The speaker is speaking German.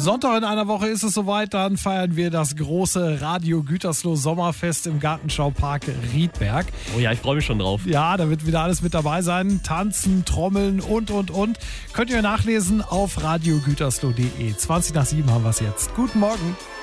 Sonntag in einer Woche ist es soweit, dann feiern wir das große Radio Gütersloh Sommerfest im Gartenschaupark Riedberg. Oh ja, ich freue mich schon drauf. Ja, da wird wieder alles mit dabei sein. Tanzen, Trommeln und. Könnt ihr nachlesen auf radiogütersloh.de. 7:20 haben wir es jetzt. Guten Morgen.